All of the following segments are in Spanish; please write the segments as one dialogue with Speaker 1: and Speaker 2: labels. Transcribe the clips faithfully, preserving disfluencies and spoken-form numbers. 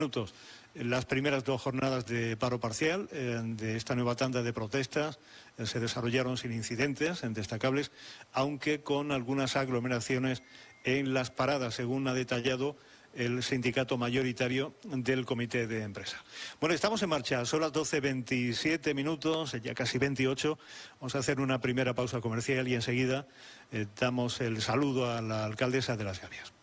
Speaker 1: minutos. Las primeras dos jornadas de paro parcial eh, de esta nueva tanda de protestas eh, se desarrollaron sin incidentes en destacables, aunque con algunas aglomeraciones en las paradas, según ha detallado el sindicato mayoritario del comité de empresa. Bueno, estamos en marcha, son las doce veintisiete minutos, ya casi veintiocho. Vamos a hacer una primera pausa comercial y enseguida eh, damos el saludo a la alcaldesa de Las Gavias.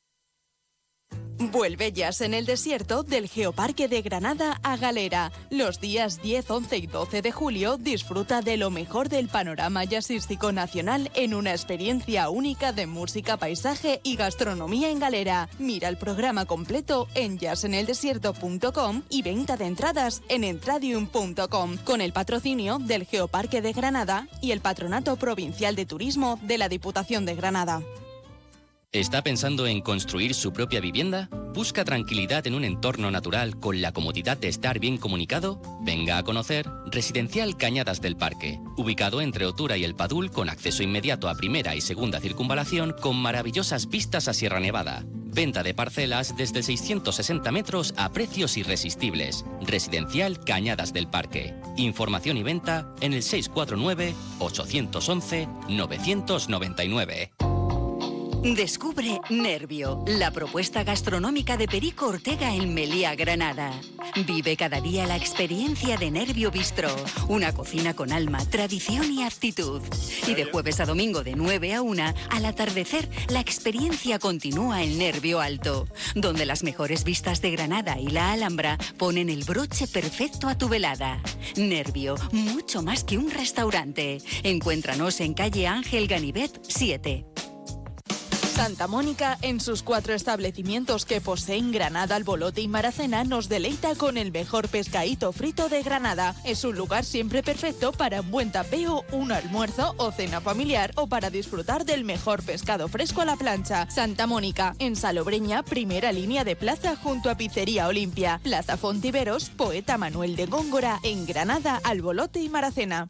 Speaker 2: Vuelve Jazz en el Desierto del Geoparque de Granada a Galera. Los días diez, once y doce de julio disfruta de lo mejor del panorama jazzístico nacional en una experiencia única de música, paisaje y gastronomía en Galera. Mira el programa completo en jazz en el desierto punto com y venta de entradas en entradium punto com, con el patrocinio del Geoparque de Granada y el Patronato Provincial de Turismo de la Diputación de Granada.
Speaker 3: ¿Está pensando en construir su propia vivienda? ¿Busca tranquilidad en un entorno natural con la comodidad de estar bien comunicado? Venga a conocer Residencial Cañadas del Parque, ubicado entre Otura y El Padul, con acceso inmediato a primera y segunda circunvalación, con maravillosas vistas a Sierra Nevada. Venta de parcelas desde seiscientos sesenta metros a precios irresistibles. Residencial Cañadas del Parque. Información y venta en el seis cuatro nueve, ocho once, nueve nueve nueve.
Speaker 4: Descubre Nervio, la propuesta gastronómica de Perico Ortega en Meliá, Granada. Vive cada día la experiencia de Nervio Bistró, una cocina con alma, tradición y actitud. Y de jueves a domingo de nueve a una, al atardecer, la experiencia continúa en Nervio Alto, donde las mejores vistas de Granada y la Alhambra ponen el broche perfecto a tu velada. Nervio, mucho más que un restaurante. Encuéntranos en calle Ángel Ganivet siete.
Speaker 2: Santa Mónica, en sus cuatro establecimientos que poseen Granada, Albolote y Maracena, nos deleita con el mejor pescadito frito de Granada. Es un lugar siempre perfecto para un buen tapeo, un almuerzo o cena familiar, o para disfrutar del mejor pescado fresco a la plancha. Santa Mónica, en Salobreña, primera línea de plaza junto a Pizzería Olimpia. Plaza Fontiveros, Poeta Manuel de Góngora, en Granada, Albolote y Maracena.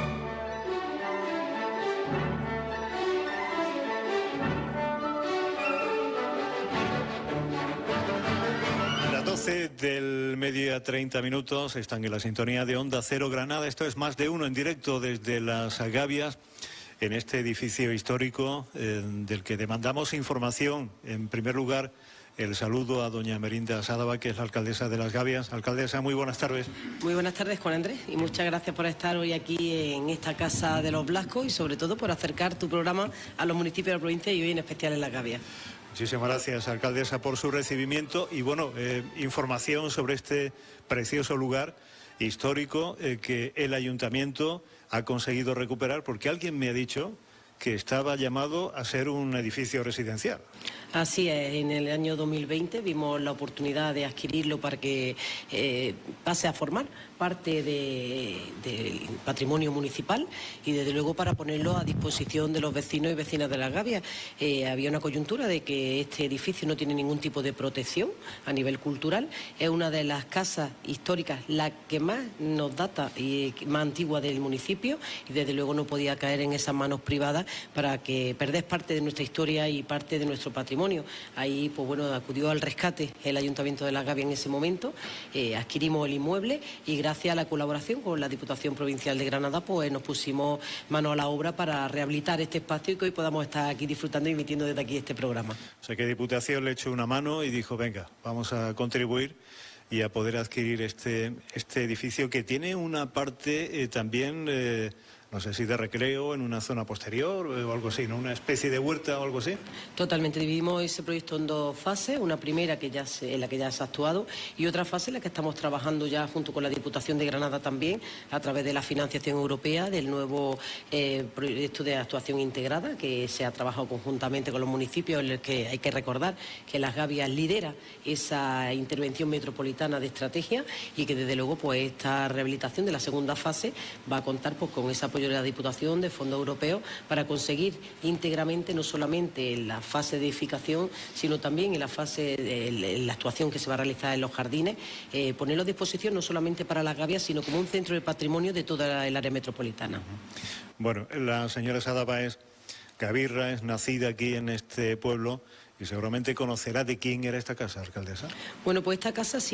Speaker 1: doce del mediodía, treinta minutos, están en la sintonía de Onda Cero Granada. Esto es Más de Uno en directo desde Las Gavias, en este edificio histórico eh, del que demandamos información. En primer lugar, el saludo a doña Merinda Sádava, que es la alcaldesa de Las Gavias. Alcaldesa, muy buenas tardes.
Speaker 5: Muy buenas tardes, Juan Andrés, y muchas gracias por estar hoy aquí en esta Casa de los Blascos y sobre todo por acercar tu programa a los municipios de la provincia y hoy en especial en Las Gavias.
Speaker 1: Muchísimas gracias, alcaldesa, por su recibimiento y, bueno, eh, información sobre este precioso lugar histórico eh, que el ayuntamiento ha conseguido recuperar, porque alguien me ha dicho que estaba llamado a ser un edificio residencial.
Speaker 5: Así es, en el año dos mil veinte vimos la oportunidad de adquirirlo para que eh, pase a formar parte de, del patrimonio municipal y desde luego para ponerlo a disposición de los vecinos y vecinas de Las Gavias. Eh, había una coyuntura de que este edificio no tiene ningún tipo de protección a nivel cultural, es una de las casas históricas, la que más nos data y más antigua del municipio, y desde luego no podía caer en esas manos privadas para que perder parte de nuestra historia y parte de nuestro patrimonio. Ahí, pues bueno, acudió al rescate el Ayuntamiento de Las Gavias en ese momento, eh, adquirimos el inmueble y gracias a la colaboración con la Diputación Provincial de Granada, pues nos pusimos mano a la obra para rehabilitar este espacio y que hoy podamos estar aquí disfrutando y emitiendo desde aquí este programa.
Speaker 1: O sea que Diputación le echó una mano y dijo, venga, vamos a contribuir y a poder adquirir este, este edificio que tiene una parte eh, también... Eh, no sé si de recreo, en una zona posterior o algo así, ¿no? Una especie de huerta o algo así.
Speaker 5: Totalmente, dividimos ese proyecto en dos fases, una primera que ya se, en la que ya se ha actuado y otra fase en la que estamos trabajando ya junto con la Diputación de Granada también, a través de la financiación europea del nuevo eh, proyecto de actuación integrada que se ha trabajado conjuntamente con los municipios, en el que hay que recordar que Las Gavias lidera esa intervención metropolitana de estrategia y que desde luego pues esta rehabilitación de la segunda fase va a contar pues con esa apoyo de la Diputación, de fondos europeos, para conseguir íntegramente, no solamente en la fase de edificación, sino también en la fase de la actuación que se va a realizar en los jardines, eh, ponerlo a disposición no solamente para Las Gavias, sino como un centro de patrimonio de toda el área metropolitana.
Speaker 1: Bueno, la señora Sádava es gavirra, es nacida aquí en este pueblo y seguramente conocerá de quién era esta casa, alcaldesa.
Speaker 5: Bueno, pues esta casa sí